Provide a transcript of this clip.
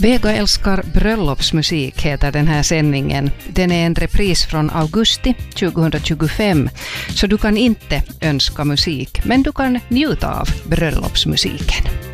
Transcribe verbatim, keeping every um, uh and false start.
Vega älskar bröllopsmusik heter den här sändningen. Den är en repris från augusti tjugohundratjugofem, så du kan inte önska musik, men du kan njuta av bröllopsmusiken.